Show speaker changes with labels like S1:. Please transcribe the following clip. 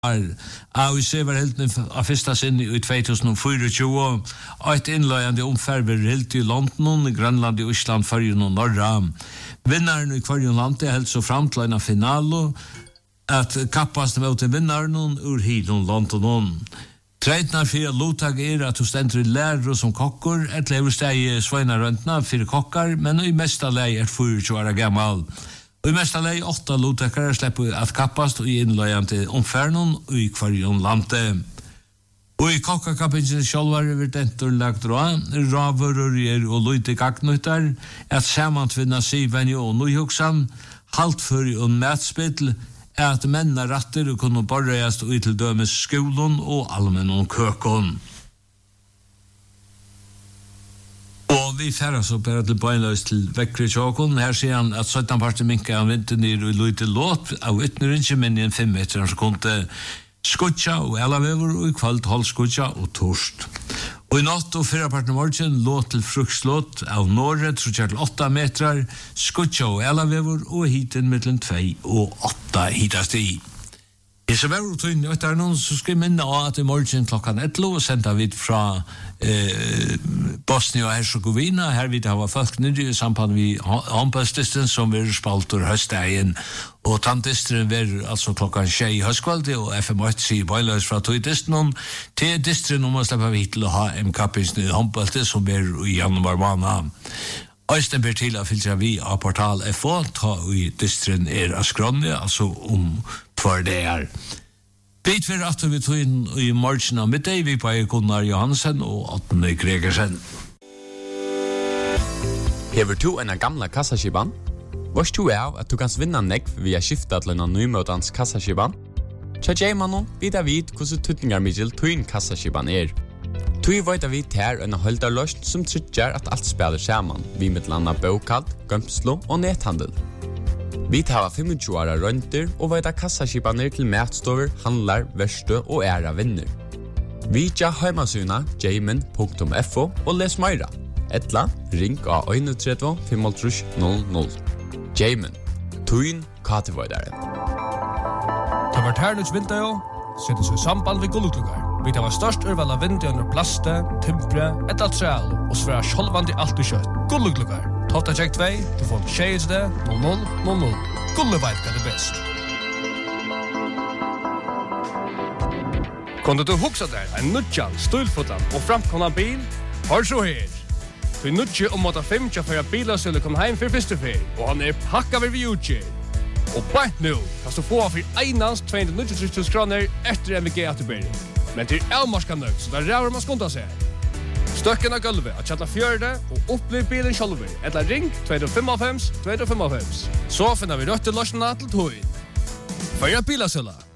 S1: AUC var helt av första sin i 2024 och ett inlöjande omfärver helt i London, i Grönland, i Island, Färjön och Norra. Vinnaren i Färjön land är helt så fram till en final att kappas mot vinnaren ur hiden London. Treitnar för lotag att du ständer i lärare som kockor, ett leversteg sveinaröntna för kockar, men i mesta läge 24 år gammal. Och i mesta läge 8 lotakare släpper att kappas och inlöjande omfärnon och i kvarjon lante. Och i kockakappingen självar över dentor lagt raver och lojte gagnuttar att samantvinna siven och nujhugsan halt för en mätspittel att männa ratter och kunna borrejas ut till dömes skolan och allmänna kökon. Och vi färdas upp här till beinlös till väckre tjåkon. Här ser han att 17 parter minkar han vinter ner och lite låt av ytterligare inte men i en 5 meter så kunde skutja och elavever och i kvalt hållskutja och torst. Och i natt och 4 parter morgen låt till frukslåt av norret så till 8 meter skutja och elavever och hiten mellan 2 och 8 hitast i. I så var det inte att någon så ska minna att i morgen klockan 11 sända vi från Bosnien och Herzegovina. Här vi har folk nu i samband med håndballsdisten som vi spalter höstdagen. Och tantistren var alltså klockan 6 i höstkvalitet och FM8 sier bøyløs fra tøydisten til distren om å slippe vi til å ha MK-pisen i håndballet som er i januar måned. Øystein ber til å filtre vi av portal FO, ta i distren av skronne, altså for det Bit vi rett vi tog inn i morgen av middag, vi på Gunnar Johansen og Atne Gregersen.
S2: Hever du en gamla kassaskiban? Vars du at du kan vinna nekv via skifta til en nymøtans kassaskiban? Tja Jaimanon vidar vid hvordan tutningar middel tuin kassaskiban Tui veit vi ter en holdarløst som tryggjar at alt spiller saman, vi mittlanda bokald, gømslo og nethandel. Vi tar 25 år rønter og veit kassaskibaner til matstover, handlar, verste og æra vinner. Vi tja heimasuna jaimen.fo og les meira. Etla, ring av 31 55 00. Jaimen, tuin katevoidaren.
S3: Det var herlig vinter jo, settes i samband ved gulluklugar. Vi tar størst urval av vinter under plaste, timpre, et altreal, og svære sjolvandi alt i kjøtt. Gulluklugar, tofta tjekk 2, du får 0000. Gulleveit hva det best. Kunde du hugsa der en nudjan, stulfotan og framkomna bil? Hør så her. Du nudje om 5 for bilasøle kom heim for første fer, og han pakka ved utgjør. Og bare nå kan du få for einans 290 kroner etter MVG atterbering. Men til avmarska nøgt, så der ræver man skunda seg. Støkken av gulvet at kjalla fjørde og opplev bilen sjálfur. Eller ring 255. Så finner vi rødt til løsjene til tog. Førja bilasøla.